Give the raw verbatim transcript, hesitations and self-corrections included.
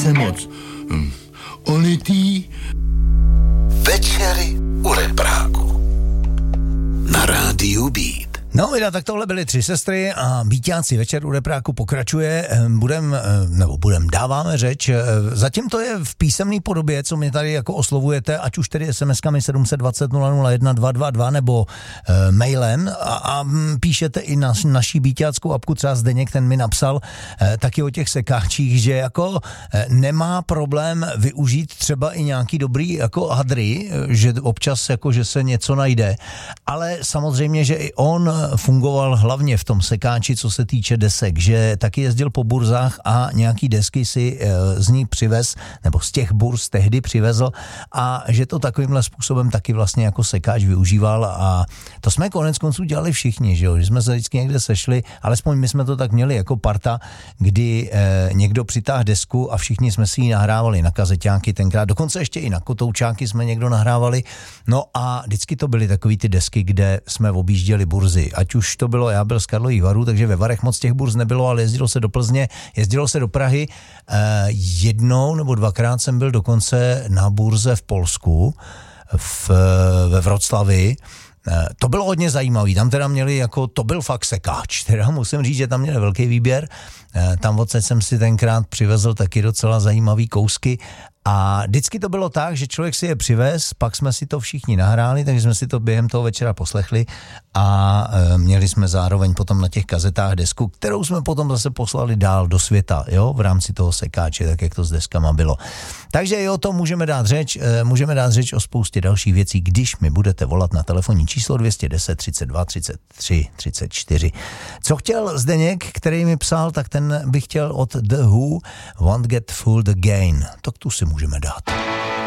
se moc hm, olitý. Večery u Repráku na rádiu Beat. No, Vida, tak tohle byly Tři sestry a Beatáci. Večer u Repráku pokračuje. Budem, nebo budem, dáváme řeč. Zatím to je v písemné podobě, co mě tady jako oslovujete, ať už tedy es em eskami sedm set dvacet nula nula jedna dva dva dva nebo e, mailem a, a píšete i na naší beatáckou apku, třeba Zdeněk, ten mi napsal e, taky o těch sekáčích, že jako e, nemá problém využít třeba i nějaký dobrý jako hadry, že občas jako, že se něco najde, ale samozřejmě, že i on fungoval hlavně v tom sekáči, co se týče desek, že taky jezdil po burzách a nějaký desky si z ní přivez, nebo z těch burz tehdy přivezl a že to takovýmhle způsobem taky vlastně jako sekáč využíval a to jsme konec konců dělali všichni, že jo, že jsme se vždycky někde sešli, alespoň my jsme to tak měli jako parta, kdy eh, někdo přitáhl desku a všichni jsme si ji nahrávali na kazeťáky tenkrát, dokonce ještě i na kotoučáky jsme někdo nahrávali, no a vždycky to byly takový ty desky, kde jsme objížděli burzy. Ať už to bylo, já byl z Karlových Varů, takže ve Varech moc těch burz nebylo, ale jezdilo se do Plzně, jezdilo se do Prahy. E, jednou nebo dvakrát jsem byl dokonce na burze v Polsku, v, ve Vroclavi. E, to bylo hodně zajímavý, tam teda měli jako, to byl fakt sekáč, teda musím říct, že tam měli velký výběr. E, tam odsaď jsem si tenkrát přivezl taky docela zajímavý kousky. A vždycky to bylo tak, že člověk si je přivez, pak jsme si to všichni nahráli, takže jsme si to během toho večera poslechli a e, měli jsme zároveň potom na těch kazetách desku, kterou jsme potom zase poslali dál do světa, jo, v rámci toho sekáče, tak jak to s deskama bylo. Takže jo, to můžeme dát řeč, e, můžeme dát řeč o spoustě dalších věcí, když mi budete volat na telefonní číslo dvě deset, třicet dva, třicet tři, třicet čtyři. Co chtěl Zdeněk, který mi psal, tak ten bych chtěl od The Who Won't Get Fooled Again. Tak tu si můžeme dát.